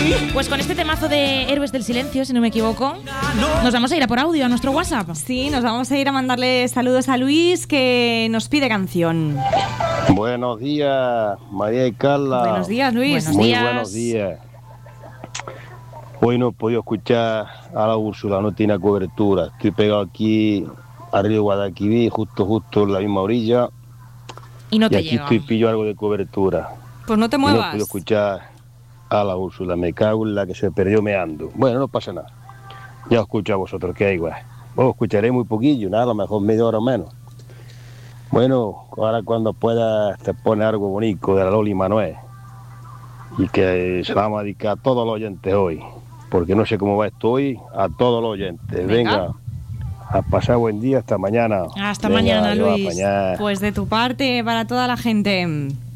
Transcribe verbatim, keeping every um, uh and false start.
Pues con este temazo de Héroes del Silencio, si no me equivoco, nos vamos a ir a por audio a nuestro WhatsApp. Sí, nos vamos a ir a mandarle saludos a Luis, que nos pide canción. Buenos días, María y Carla. Buenos días, Luis. Buenos Muy días. buenos días. Hoy no he podido escuchar a la Úrsula, no tiene cobertura. Estoy pegado aquí al río Guadalquivir, justo, justo en la misma orilla. Y no y te aquí llega. estoy pillo algo de cobertura. Pues no te Y no he muevas. podido escuchar a la Úrsula, me cago en la que se perdió meando. Bueno, no pasa nada. Ya os escucho a vosotros, que hay igual. Os escucharé muy poquillo, nada, a lo mejor media hora o menos. Bueno, ahora cuando pueda te pone algo bonito de la Loli Manuel. Y que se la vamos a dedicar a todos los oyentes hoy. Porque no sé cómo va esto hoy, a todos los oyentes. Venga. Venga, a pasar buen día, hasta mañana. Hasta Venga, mañana, yo a Luis. apañar. Pues de tu parte, para toda la gente.